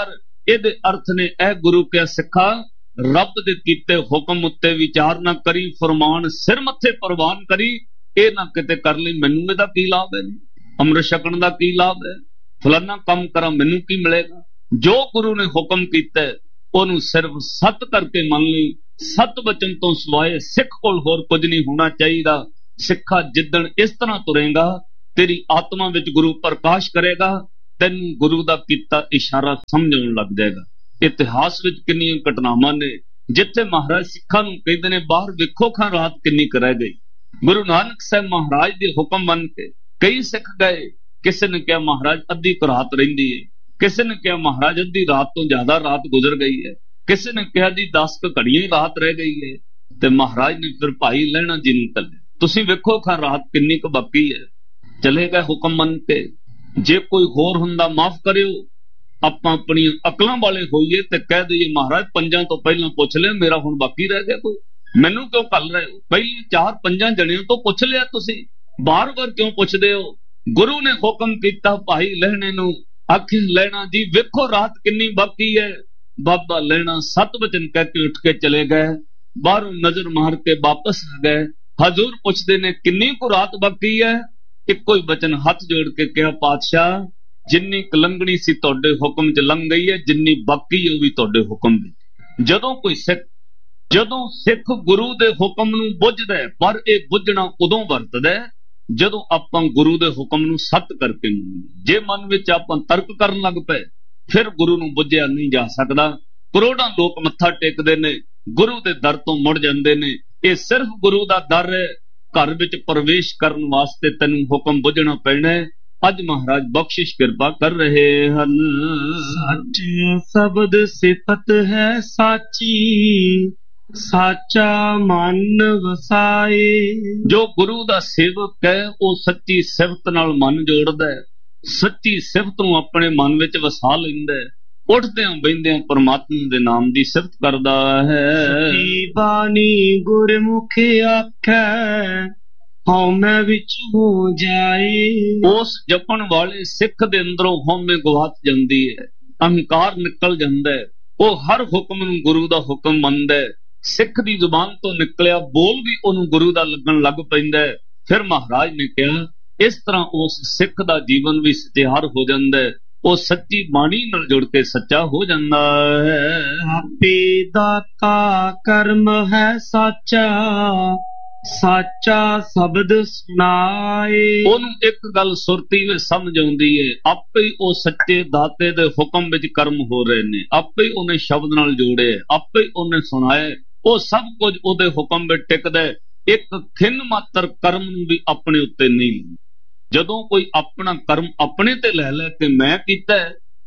ਇਹਦੇ ਅਰਥ ਨੇ ਇਹ ਗੁਰੂ ਕਿਆ ਸਿੱਖਾ, ਰੱਬ ਦੇ ਕੀਤੇ ਹੁਕਮ ਉੱਤੇ ਵਿਚਾਰ ਨਾ ਕਰੀ, ਫਰਮਾਨ ਸਿਰ ਮੱਥੇ ਪ੍ਰਵਾਨ ਕਰੀ। ਇਹ ਨਾ ਕਿਤੇ ਕਰ ਲਈ ਮੈਨੂੰ ਇਹਦਾ ਕੀ ਲਾਭ ਹੈ, ਅੰਮ੍ਰਿਤ ਛਕਣ ਦਾ ਕੀ ਲਾਭ ਹੈ, ਫਲਾਨਾ ਕੰਮ ਕਰਾਂ ਮੈਨੂੰ ਕੀ ਮਿਲੇਗਾ। ਜੋ ਗੁਰੂ ਨੇ ਹੁਕਮ ਕੀਤਾ ਉਹਨੂੰ ਸਿਰਫ ਸੱਤ ਕਰਕੇ ਮੰਨ ਲਈ। ਸੱਤ ਵਚਨ ਤੋਂ ਸਿਵਾਏ ਸਿੱਖ ਕੋਲ ਹੋਰ ਕੁਝ ਨਹੀਂ ਹੋਣਾ ਚਾਹੀਦਾ। ਸਿੱਖਾ ਜਿੱਦਣ ਇਸ ਤਰ੍ਹਾਂ ਤੁਰੇਗਾ ਤੇਰੀ ਆਤਮਾ ਵਿੱਚ ਗੁਰੂ ਪ੍ਰਕਾਸ਼ ਕਰੇਗਾ, ਤੈਨੂੰ ਗੁਰੂ ਦਾ ਕੀਤਾ ਇਸ਼ਾਰਾ ਸਮਝ ਆਉਣ ਲੱਗ ਜਾਏਗਾ। ਇਤਿਹਾਸ ਵਿੱਚ ਕਿੰਨੀਆਂ ਘਟਨਾਵਾਂ ਨੇ ਜਿੱਥੇ ਮਹਾਰਾਜ ਸਿੱਖਾਂ ਨੂੰ ਕਹਿੰਦੇ ਨੇ ਬਾਹਰ ਵੇਖੋ ਖਾਂ ਰਾਤ ਕਿੰਨੀ ਕੁ ਰਹਿ ਗਈ। ਗੁਰੂ ਨਾਨਕ ਸਾਹਿਬ ਮਹਾਰਾਜ ਦੇ ਹੁਕਮ ਮੰਨ ਕੇ ਕਈ ਸਿੱਖ ਗਏ। ਕਿਸੇ ਨੇ ਕਿਹਾ ਮਹਾਰਾਜ ਅੱਧੀ ਕੁ ਰਾਤ ਰਹਿੰਦੀ ਹੈ, ਕਿਸੇ ਨੇ ਕਿਹਾ ਮਹਾਰਾਜ ਅੱਧੀ ਰਾਤ ਤੋਂ ਜ਼ਿਆਦਾ ਰਾਤ ਗੁਜ਼ਰ ਗਈ ਹੈ, ਕਿਸੇ ਨੇ ਕਿਹਾ ਜੀ ਦਸ ਕੁ ਘੜੀਆਂ ਹੀ ਰਾਤ ਰਹਿ ਗਈ ਹੈ। ਤੇ ਮਹਾਰਾਜ ਨੇ ਫਿਰ ਭਾਈ ਲਹਿਣਾ ਜੀ ਨੂੰ ਕੱਢਿਆ, ਤੁਸੀਂ ਵੇਖੋ ਖਾਂ ਰਾਤ ਕਿੰਨੀ ਕੁ ਬਾਕੀ ਹੈ। ਚਲੇ ਗਏ ਹੁਕਮ ਮੰਨ ਕੇ। ਜੇ ਕੋਈ ਹੋਰ ਹੁੰਦਾ ਮਾਫ ਕਰਿਓ, ਆਪਾਂ ਆਪਣੀਆਂ ਅਕਲਾਂ ਵਾਲੇ ਹੋਈਏ ਤੇ ਕਹਿ ਦਈਏ ਮਹਾਰਾਜ ਪੰਜਾਂ ਤੋਂ ਪਹਿਲਾਂ ਪੁੱਛ ਲਿਆ, ਮੇਰਾ ਹੁਣ ਬਾਕੀ ਰਹਿ ਗਿਆ ਕੋਈ, ਮੈਨੂੰ ਕਿਉਂ ਕੱਲ ਰਹੇ ਹੋ? ਪਹਿਲੀ ਚਾਰ ਪੰਜਾਂ ਜਣਿਆਂ ਤੋਂ ਪੁੱਛ ਲਿਆ, ਤੁਸੀਂ ਬਾਰ-ਬਾਰ ਕਿਉਂ ਪੁੱਛਦੇ ਹੋ? ਗੁਰੂ ਨੇ ਹੁਕਮ ਕੀਤਾ ਭਾਈ ਲਹਿਣੇ ਨੂੰ, ਆਖੇ ਲਹਿਣਾ ਜੀ ਵੇਖੋ ਰਾਤ ਕਿੰਨੀ ਬਾਕੀ ਹੈ। ਬਾਬਾ ਲਹਿਣਾ ਸੱਤ ਵਚਨ ਕਹਿ ਕੇ ਉੱਠ ਕੇ ਚਲੇ ਗਏ, ਬਾਹਰੋਂ ਨਜ਼ਰ ਮਾਰ ਕੇ ਵਾਪਸ ਆ ਗਏ। ਹਜ਼ੂਰ ਪੁੱਛਦੇ ਨੇ ਕਿੰਨੀ ਕੁ ਰਾਤ ਬਾਕੀ ਹੈ? ਇੱਕੋ ਹੀ ਬਚਨ ਹੱਥ ਜੋੜ ਕੇ ਕਿਹਾ ਪਾਤਸ਼ਾਹ ਜਿੰਨੀ ਕਲੰਗਣੀ ਸੀ ਤੁਹਾਡੇ ਹੁਕਮ ਚ ਲੰਘ ਗਈ ਹੈ, ਜਿੰਨੀ ਬਾਕੀ ਉਹ ਵੀ ਤੁਹਾਡੇ ਹੁਕਮ ਦੀ। ਜਦੋਂ ਕੋਈ ਸਿੱਖ ਜਦੋਂ ਸਿੱਖ ਗੁਰੂ ਦੇ ਹੁਕਮ ਨੂੰ ਬੁੱਝਦਾ, ਪਰ ਇਹ ਬੁੱਝਣਾ ਉਦੋਂ ਵਰਤਦਾ ਜਦੋਂ ਆਪਾਂ ਗੁਰੂ ਦੇ ਹੁਕਮ ਨੂੰ ਸੱਤ ਕਰਕੇ ਮੰਨੀਏ। ਜੇ ਮਨ ਵਿੱਚ ਆਪਾਂ ਤਰਕ ਕਰਨ ਲੱਗ ਪਏ ਫਿਰ ਗੁਰੂ ਨੂੰ ਬੁੱਝਿਆ ਨਹੀਂ ਜਾ ਸਕਦਾ। ਕਰੋੜਾਂ ਲੋਕ ਮੱਥਾ ਟੇਕਦੇ ਨੇ, ਗੁਰੂ ਦੇ ਦਰ ਤੋਂ ਮੁੜ ਜਾਂਦੇ ਨੇ। ਇਹ ਸਿਰਫ ਗੁਰੂ ਦਾ ਦਰ ਹੈ। ਘਰ ਵਿੱਚ ਪ੍ਰਵੇਸ਼ ਕਰਨ ਵਾਸਤੇ ਤੈਨੂੰ ਹੁਕਮ ਬੁੱਝਣਾ ਪੈਣਾ ਹੈ। ਅੱਜ ਮਹਾਰਾਜ ਬਖਸ਼ਿਸ਼ ਕਿਰਪਾ ਕਰ ਰਹੇ ਹਨ। ਸੱਚ ਸ਼ਬਦ ਸਿਫਤ ਹੈ ਸਾਚੀ, ਸਾਚਾ ਮਨ ਵਸਾਏ। ਜੋ ਗੁਰੂ ਦਾ ਸੇਵਕ ਹੈ ਉਹ ਸੱਚੀ ਸਿਫਤ ਨਾਲ ਮਨ ਜੋੜਦਾ ਹੈ, ਸੱਚੀ ਸਿਫਤ ਨੂੰ ਆਪਣੇ ਮਨ ਵਿੱਚ ਵਸਾ ਲੈਂਦਾ ਹੈ। ਉੱਠਦਿਆਂ ਬਹਿੰਦਿਆਂ ਪਰਮਾਤਮਾ ਦੇ ਨਾਮ ਦੀ ਸਿਫਤ ਕਰਦਾ ਹੈ। ਸੱਚੀ ਬਾਣੀ ਗੁਰਮੁਖ ਆਖੈ, ਹਉਮੈ ਵਿੱਚ ਹੋ ਜਾਏ। ਉਸ ਜਪਣ ਵਾਲੇ ਸਿੱਖ ਦੇ ਅੰਦਰੋਂ ਹਉਮੈ ਗਵਾਚ ਜਾਂਦੀ ਹੈ, ਅਹੰਕਾਰ ਨਿਕਲ ਜਾਂਦਾ ਹੈ। ਉਹ ਹਰ ਹੁਕਮ ਨੂੰ ਗੁਰੂ ਦਾ ਹੁਕਮ ਮੰਨਦਾ ਹੈ। ਸਿੱਖ ਦੀ ਜ਼ੁਬਾਨ ਤੋਂ ਨਿਕਲਿਆ ਬੋਲ ਵੀ ਉਹਨੂੰ ਗੁਰੂ ਦਾ ਲੱਗਣ ਲੱਗ ਪੈਂਦਾ ਹੈ। ਫਿਰ ਮਹਾਰਾਜ ਨੇ ਕਿਹਾ ਇਸ ਤਰ੍ਹਾਂ ਉਸ ਸਿੱਖ ਦਾ ਜੀਵਨ ਵੀ ਸਤਿਹਾਰ ਹੋ ਜਾਂਦਾ ਹੈ। ਉਹ ਸੱਚੀ ਬਾਣੀ ਨਾਲ ਜੁੜ ਕੇ ਸੱਚਾ ਹੋ ਜਾਂਦਾ ਹੈ। ਆਪੇ ਦਾਤਾ ਕਰਮ ਹੈ ਸਾਚਾ, ਸਾਚਾ ਸ਼ਬਦ ਸੁਣਾਏ। ਉਹਨੂੰ ਇੱਕ ਗੱਲ ਸੁਰਤੀ ਵਿੱਚ ਸਮਝ ਆਉਂਦੀ ਹੈ, ਆਪੇ ਹੀ ਉਹ ਸੱਚੇ ਦਾਤੇ ਦੇ ਹੁਕਮ ਵਿੱਚ ਕਰਮ ਹੋ ਰਹੇ ਨੇ, ਆਪੇ ਹੀ ਉਹਨੇ ਸ਼ਬਦ ਨਾਲ ਜੋੜੇ, ਆਪੇ ਹੀ ਉਹਨੇ ਸੁਣਾਏ। ਉਹ ਸਭ ਕੁਝ ਉਹਦੇ ਹੁਕਮ ਵਿੱਚ ਟਿਕਦਾ। ਇੱਕ ਖਿੰਨ ਮਾਤਰ ਕਰਮ ਨੂੰ ਵੀ ਆਪਣੇ ਉੱਤੇ ਨਹੀਂ। ਜਦੋਂ ਕੋਈ ਆਪਣਾ ਕਰਮ ਆਪਣੇ ਤੇ ਲੈ ਲੈ ਕੇ ਮੈਂ ਕੀਤਾ,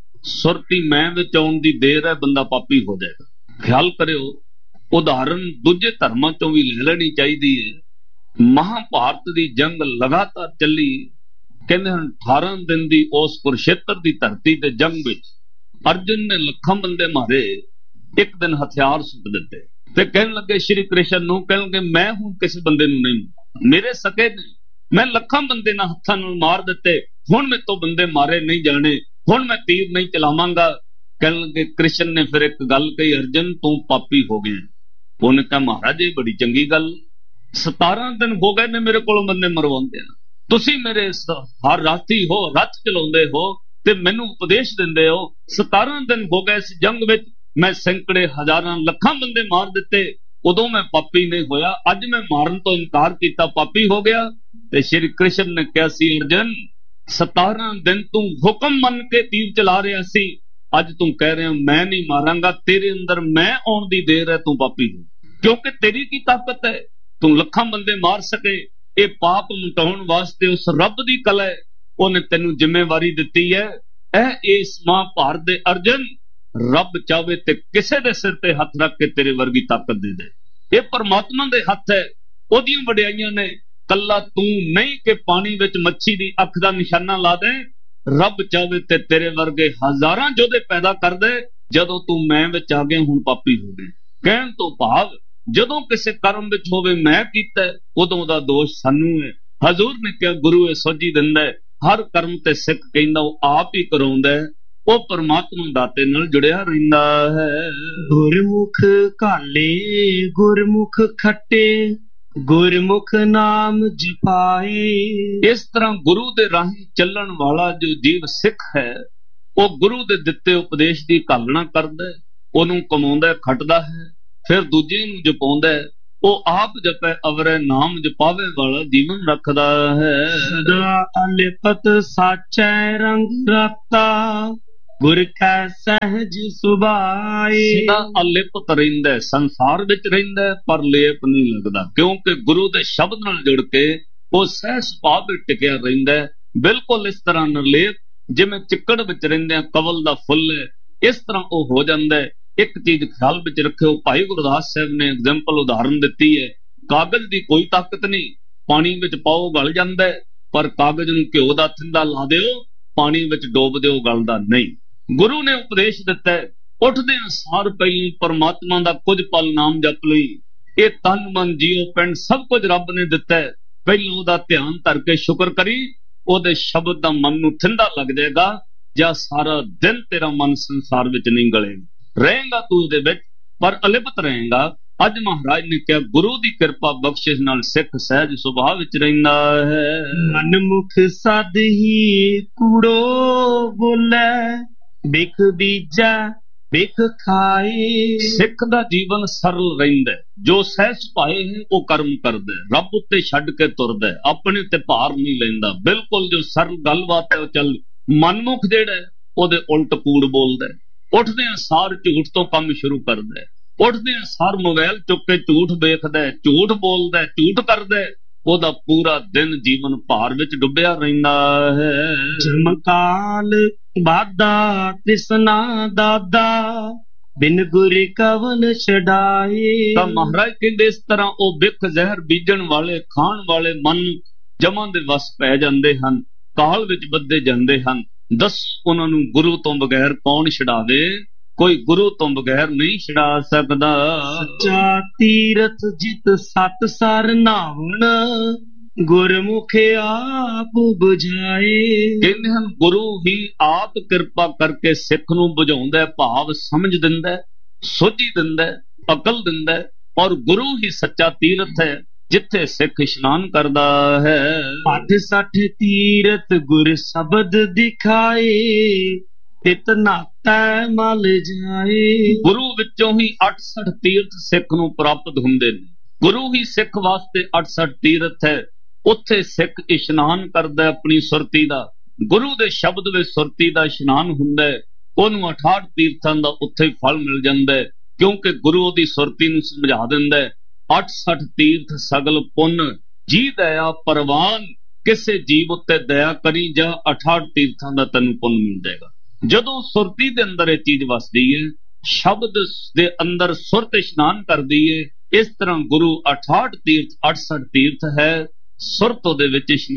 ਸੁਰਤੀ ਮੈਂ ਵਿੱਚ ਆਉਣ ਦੀ ਦੇਰ ਹੈ, ਬੰਦਾ ਪਾਪੀ ਹੋ ਜਾਏਗਾ। ਖਿਆਲ ਕਰਿਓ, ਉਦਾਹਰਨ ਦੂਜੇ ਧਰਮਾਂ ਤੋਂ ਵੀ ਲੈ ਲੈਣੀ ਚਾਹੀਦੀ ਹੈ। ਮਹਾਭਾਰਤ ਦੀ ਜੰਗ ਲਗਾਤਾਰ ਚੱਲੀ। ਕਹਿੰਦੇ ਹਨ ਅਠਾਰਾਂ ਦਿਨ ਦੀ ਉਸ ਕੁਰਸ਼ੇਤਰ ਦੀ ਧਰਤੀ ਤੇ ਜੰਗ ਵਿੱਚ ਅਰਜੁਨ ਨੇ ਲੱਖਾਂ ਬੰਦੇ ਮਾਰੇ। ਇੱਕ ਦਿਨ ਹਥਿਆਰ ਸੁੱਟ ਦਿੱਤੇ ਤੇ ਕਹਿਣ ਲੱਗੇ ਸ਼੍ਰੀ ਕ੍ਰਿਸ਼ਨ ਨੂੰ, ਕਹਿਣਗੇ ਮੈਂ ਹੁਣ ਕਿਸੇ ਬੰਦੇ ਨੂੰ ਨਹੀਂ, ਮੇਰੇ ਸਕੇ ਨਹੀਂ, ਮੈਂ ਲੱਖਾਂ ਬੰਦੇ ਨਾਲ ਹੱਥਾਂ ਨਾਲ ਮਾਰ ਦਿੱਤੇ, ਹੁਣ ਮੇਰੇ ਤੋਂ ਬੰਦੇ ਮਾਰੇ ਨਹੀਂ ਜਾਣੇ, ਹੁਣ ਮੈਂ ਤੀਰ ਨਹੀਂ ਚਲਾਵਾਂਗਾ। ਕਹਿਣ ਲੱਗੇ ਕ੍ਰਿਸ਼ਨ ਨੇ ਫਿਰ ਇੱਕ ਗੱਲ ਕਹੀ, ਅਰਜਨ ਤੂੰ ਪਾਪੀ ਹੋ ਗਿਆ। ਉਹਨੇ ਕਿਹਾ ਮਹਾਰਾਜ ਇਹ ਬੜੀ ਚੰਗੀ ਗੱਲ, ਸਤਾਰਾਂ ਦਿਨ ਹੋ ਗਏ ਨੇ ਮੇਰੇ ਕੋਲੋਂ ਬੰਦੇ ਮਰਵਾਉਂਦੇ ਆ, ਤੁਸੀਂ ਮੇਰੇ ਹਰ ਰਾਤੀ ਹੋ ਰੱਥ ਚਲਾਉਂਦੇ ਹੋ ਤੇ ਮੈਨੂੰ ਉਪਦੇਸ਼ ਦਿੰਦੇ ਹੋ। ਸਤਾਰਾਂ ਦਿਨ ਹੋ ਗਏ ਇਸ ਜੰਗ ਵਿੱਚ, ਮੈਂ ਸੈਂਕੜੇ ਹਜ਼ਾਰਾਂ ਲੱਖਾਂ ਬੰਦੇ ਮਾਰ ਦਿੱਤੇ, ਉਦੋਂ ਮੈਂ ਪਾਪੀ ਨਹੀਂ ਹੋਇਆ, ਅੱਜ ਮੈਂ ਮਾਰਨ ਤੋਂ ਇਨਕਾਰ ਕੀਤਾ ਪਾਪੀ ਹੋ ਗਿਆ। ਤੇ ਸ਼੍ਰੀ ਕ੍ਰਿਸ਼ਨ ਨੇ ਕਿਹਾ ਸੀ ਅਰਜਨ ਸਤਾਰਾਂ ਦਿਨ ਤੂੰ ਹੁਕਮ ਮੰਨ ਕੇ ਤੀਰ ਚਲਾ ਰਿਹਾ ਸੀ, ਅੱਜ ਤੂੰ ਕਹਿ ਰਿਹਾ ਮੈਂ ਨਹੀਂ ਮਾਰਾਂਗਾ, ਤੇਰੇ ਅੰਦਰ ਮੈਂ ਆਉਣ ਦੀ ਦੇਰ ਹੈ, ਤੂੰ ਪਾਪੀ ਹੋ। ਕਿਉਂਕਿ ਤੇਰੀ ਕੀ ਤਾਕਤ ਹੈ ਤੂੰ ਲੱਖਾਂ ਬੰਦੇ ਮਾਰ ਸਕੇ? ਇਹ ਪਾਪ ਮਿਟਾਉਣ ਵਾਸਤੇ ਉਸ ਰੱਬ ਦੀ ਕਲਾ ਹੈ, ਉਹਨੇ ਤੈਨੂੰ ਜ਼ਿੰਮੇਵਾਰੀ ਦਿੱਤੀ ਹੈ। ਇਹ ਇਸ ਮਹਾਭਾਰਤ ਦੇ ਅਰਜਨ ਰੱਬ ਚਾਹੇ ਤੇ ਕਿਸੇ ਦੇ ਸਿਰ ਤੇ ਹੱਥ ਰੱਖ ਕੇ ਤੇਰੇ ਵਰਗੀ ਤਾਕਤ ਦੇ ਦੇ। ਇਹ ਪਰਮਾਤਮਾ ਦੇ ਹੱਥ ਹੈ, ਉਹਦੀਆਂ ਵਡਿਆਈਆਂ ਨੇ। ਕੱਲਾ ਤੂੰ ਨਹੀਂ ਕਿ ਪਾਣੀ ਵਿੱਚ ਮੱਛੀ ਦੀ ਅੱਖ ਦਾ ਨਿਸ਼ਾਨਾ ਲਾ ਦੇ, ਰੱਬ ਚਾਹੇ ਤੇ ਤੇਰੇ ਵਰਗੇ ਹਜ਼ਾਰਾਂ ਯੋਧੇ ਪੈਦਾ ਕਰ ਦੇ। ਜਦੋਂ ਤੂੰ ਮੈਂ ਵਿੱਚ ਆ ਗਿਆ ਹੁਣ ਪਾਪੀ ਹੋ ਗਏ। ਕਹਿਣ ਤੋਂ ਭਾਵ ਜਦੋਂ ਕਿਸੇ ਕਰਮ ਵਿੱਚ ਹੋਵੇ ਮੈਂ ਕੀਤਾ, ਉਦੋਂ ਦਾ ਦੋਸ਼ ਸਾਨੂੰ ਹੈ। ਹਜ਼ੂਰ ਨੇ ਕਿਹਾ ਗੁਰੂ ਇਹ ਸੋਝੀ ਦਿੰਦਾ ਹੈ, ਹਰ ਕਰਮ ਤੇ ਸਿੱਖ ਕਹਿੰਦਾ ਉਹ ਆਪ ਹੀ ਕਰਾਉਂਦਾ ਹੈ। ਉਹ ਪਰਮਾਤਮਾ ਦਾਤੇ ਨਾਲ ਜੁੜਿਆ ਰਹਿੰਦਾ ਹੈ। ਗੁਰਮੁਖ ਘਾਲੇ ਗੁਰਮੁਖ ਖੱਟੇ ਗੁਰਮੁਖ ਨਾਮ ਜਪਾਏ। ਇਸ ਤਰ੍ਹਾਂ ਗੁਰੂ ਦੇ ਰਾਹੀਂ ਚੱਲਣ ਵਾਲਾ ਜੋ ਜੀਵ ਸਿੱਖ ਹੈ, ਉਹ ਗੁਰੂ ਦੇ ਦਿੱਤੇ ਉਪਦੇਸ਼ ਦੀ ਘਾਲਣਾ ਕਰਦਾ, ਉਹਨੂੰ ਕਮਾਉਂਦਾ ਖੱਟਦਾ ਹੈ, ਫਿਰ ਦੂਜੇ ਨੂੰ ਜਪਾਉਂਦਾ, ਉਹ ਆਪ ਜਪੈ ਅਵਰੈ ਨਾਮ ਜਪਾਵੇ ਵਾਲਾ ਜੀਵਨ ਰੱਖਦਾ ਹੈ। ਸਦਾ ਅਲਿਪਤ ਸਾਚੈ ਰੰਗ ਰਤਾ ਗੁਰ ਕੈ ਸਹਿਜ ਸੁਭਾਏ। ਸਦਾ ਅਲਿਪਤ ਰਹਿੰਦਾ, ਸੰਸਾਰ ਵਿੱਚ ਰਹਿੰਦਾ, ਪਰ ਲੇਪ ਨਹੀਂ ਲੱਗਦਾ, ਕਿਉਂਕਿ ਗੁਰੂ ਦੇ ਸ਼ਬਦ ਨਾਲ ਜੁੜ ਕੇ ਉਹ ਸਹਿਜ ਸੁਭਾਅ ਵਿੱਚ ਟਿਕਿਆ ਰਹਿੰਦਾ, ਬਿਲਕੁਲ ਇਸ ਤਰ੍ਹਾਂ ਨਿਰਲੇਪ, ਜਿਵੇਂ ਚਿੱਕੜ ਵਿੱਚ ਰਹਿੰਦੇ ਕਵਲ ਦਾ ਫੁੱਲ ਹੈ, ਇਸ ਤਰ੍ਹਾਂ ਉਹ ਹੋ ਜਾਂਦਾ। ਇੱਕ ਚੀਜ਼ ਖਿਆਲ ਵਿੱਚ ਰੱਖਿਓ, ਭਾਈ ਗੁਰਦਾਸ ਸਾਹਿਬ ਨੇ ਐਗਜ਼ਾਮਪਲ ਉਦਾਹਰਨ ਦਿੱਤੀ ਹੈ, ਕਾਗਜ਼ ਦੀ ਕੋਈ ਤਾਕਤ ਨਹੀਂ, ਪਾਣੀ ਵਿੱਚ ਪਾਓ ਗਲ ਜਾਂਦਾ, ਪਰ ਕਾਗਜ਼ ਨੂੰ ਘਿਓ ਦਾ ਥਿੰਦਾ ਲਾ ਦਿਓ, ਪਾਣੀ ਵਿੱਚ ਡੋਬ ਦਿਓ, ਗਲਦਾ ਨਹੀਂ। ਗੁਰੂ ਨੇ ਉਪਦੇਸ਼ ਦਿੱਤਾ, ਉੱਠਦੇ ਅਨਸਾਰ ਪਹਿਲੀ ਪਰਮਾਤਮਾ ਦਾ ਕੁਝ ਪਲ ਨਾਮ ਜਪ ਲਈ, ਇਹ ਤਨ ਮਨ ਜੀਓ ਪਿੰਡ ਸਭ ਕੁਝ ਰੱਬ ਨੇ ਦਿੱਤਾ, ਪਹਿਲਾਂ ਉਹਦਾ ਧਿਆਨ ਧਰ ਕੇ ਸ਼ੁਕਰ ਕਰੀ, ਉਹਦੇ ਸ਼ਬਦ ਦਾ ਮਨ ਨੂੰ ਥਿੰਦਾ ਲੱਗ ਜਾਏਗਾ, ਜਾਂ ਸਾਰਾ ਦਿਨ ਤੇਰਾ ਮਨ ਸੰਸਾਰ ਵਿੱਚ ਨਹੀਂ ਗਲੇਗਾ, ਰਹੇਗਾ ਤੂੰ ਉਹਦੇ ਵਿੱਚ, ਪਰ ਅਲਿਪਤ ਰਹੇਗਾ। ਅੱਜ ਮਹਾਰਾਜ ਨੇ ਕਿਹਾ ਗੁਰੂ ਦੀ ਕਿਰਪਾ ਬਖਸ਼ਿਸ਼ ਨਾਲ ਸਿੱਖ ਸਹਿਜ ਸੁਭਾਅ ਵਿੱਚ ਰਹਿੰਦਾ ਹੈ। ਮਨਮੁਖ ਸਦ ਹੀ ਕੂੜੋ ਬੋਲੇ ਬਿਖ ਬੀਜੈ ਬਿਖ ਖਾਏ। ਸਿੱਖ ਦਾ ਜੀਵਨ ਸਰਲ ਰਹਿੰਦਾ, ਜੋ ਸਹਿਜ ਸੁਭਾਏ ਹੈ ਉਹ ਕਰਮ ਕਰਦਾ, ਰੱਬ ਉੱਤੇ ਛੱਡ ਕੇ ਤੁਰਦਾ, ਆਪਣੇ ਤੇ ਭਾਰ ਨਹੀਂ ਲੈਂਦਾ, ਬਿਲਕੁਲ ਜੋ ਸਰਲ ਗੱਲਬਾਤ ਹੈ ਉਹ ਚੱਲ। ਮਨਮੁਖ ਜਿਹੜਾ ਉਹਦੇ ਉਲਟ ਕੂੜ ਬੋਲਦਾ, ਉੱਠਦੇ ਸਾਰ ਝੂਠ ਤੋਂ ਕੰਮ ਸ਼ੁਰੂ ਕਰਦਾ, ਉੱਠਦੇ ਸਾਰ ਮੋਬਾਈਲ ਚੁੱਕ ਕੇ ਝੂਠ ਵੇਖਦਾ, ਝੂਠ ਬੋਲਦਾ, ਝੂਠ ਕਰਦਾ, ਉਹਦਾ ਪੂਰਾ ਦਿਨ ਜੀਵਨ ਭਾਰ ਵਿੱਚ ਡੁੱਬਿਆ ਰਹਿੰਦਾ ਹੈ। ਜਮਕਾਲ ਬਾਦਾ ਤ੍ਰਿਸ਼ਨਾ ਦਾਦਾ ਬਿਨ ਗੁਰ ਕਵਨ ਛਡਾਏ। ਤਾਂ ਮਹਾਰਾਜ ਕਹਿੰਦੇ ਇਸ ਤਰ੍ਹਾਂ ਉਹ ਬਿਖ ਜ਼ਹਿਰ ਬੀਜਣ ਵਾਲੇ ਖਾਣ ਵਾਲੇ ਮਨ ਜਮਾਂ ਦੇ ਵਸ ਪੈ ਜਾਂਦੇ ਹਨ, ਕਾਲ ਵਿੱਚ ਬੱਧੇ ਜਾਂਦੇ ਹਨ। ਦੱਸ ਉਹਨਾਂ ਨੂੰ ਗੁਰੂ ਤੋਂ ਬਗੈਰ ਕੌਣ ਛਡਾਵੇ? ਕੋਈ ਗੁਰੂ ਤੋਂ ਬਗੈਰ ਨਹੀਂ ਛਡਾ ਸਕਦਾ। ਸੱਚਾ ਤੀਰਥ ਜਿਤ ਸਤ ਸਰ ਨਾਵਣ ਗੁਰਮੁਖ ਆਪ 부ਝਾਏ। ਕਹਿੰਦੇ ਹਨ ਗੁਰੂ ਹੀ ਆਪ ਕਿਰਪਾ ਕਰਕੇ ਸਿੱਖ ਨੂੰ ਬੁਝਾਉਂਦਾ, ਭਾਵ ਸਮਝ ਦਿੰਦਾ, ਸੋਝੀ ਦਿੰਦਾ, ਅਕਲ ਦਿੰਦਾ, ਔਰ ਗੁਰੂ ਹੀ ਸੱਚਾ ਤੀਰਥ ਹੈ ਜਿੱਥੇ ਸਿੱਖ ਇਸ਼ਨਾਨ ਕਰਦਾ ਹੈ। ਅੱਠ ਸੱਠ ਤੀਰਥ ਗੁਰ ਸ਼ਬਦ ਦਿਖਾਏ ਤਿਤ ਨਾਤੈ ਮਲ ਜਾਏ। ਗੁਰੂ ਵਿੱਚੋਂ ਹੀ ਅੱਠ ਸੱਠ ਤੀਰਥ ਸਿੱਖ ਨੂੰ ਪ੍ਰਾਪਤ ਹੁੰਦੇ ਨੇ। ਗੁਰੂ ਹੀ ਸਿੱਖ ਵਾਸਤੇ ਅੱਠ ਸੱਠ ਤੀਰਥ ਹੈ, ਉੱਥੇ ਸਿੱਖ ਇਸ਼ਨਾਨ ਕਰਦਾ ਆਪਣੀ ਸੁਰਤੀ ਦਾ। ਗੁਰੂ ਦੇ ਸ਼ਬਦ ਵਿੱਚ ਸੁਰਤੀ ਦਾ ਇਸ਼ਨਾਨ ਹੁੰਦਾ ਹੈ, ਉਹਨੂੰ ਅਠਾਹਠ ਤੀਰਥਾਂ ਦਾ ਉੱਥੇ ਹੀ ਫਲ ਮਿਲ ਜਾਂਦਾ ਹੈ, ਕਿਉਂਕਿ ਗੁਰੂ ਉਹਦੀ ਸੁਰਤੀ ਨੂੰ ਸਮਝਾ ਦਿੰਦਾ ਹੈ। ਅੱਠ ਸੱਠ ਤੀਰਥ ਸਗਲ ਪੁੰਨ ਜੀ ਦਇਆ ਪਰਵਾਨ, ਕਿਸੇ ਜੀਵ ਉੱਤੇ ਦਇਆ ਕਰੀ ਜਾਂ ਅਠਾਹਠ ਤੀਰਥਾਂ ਦਾ ਤੈਨੂੰ ਪੁੰਨ ਮਿਲ ਜਾਏਗਾ। ਜਦੋਂ ਸੁਰਤੀ ਦੇ ਅੰਦਰ ਇਹ ਚੀਜ਼ ਵਸਦੀ ਹੈ, ਸ਼ਬਦ ਦੇ ਅੰਦਰ ਸੁਰਤ ਇਸ਼ਨਾਨ ਕਰਦੀ ਹੈ, ਇਸ ਤਰ੍ਹਾਂ ਗੁਰੂ ਅਠਾਹਠ ਤੀਰਥ ਅੱਠ ਸੱਠ ਤੀਰਥ ਹੈ, ਸੁਰਤ ਉਹਦੇ ਵਿੱਚ ਇਸ਼ਨਾਨ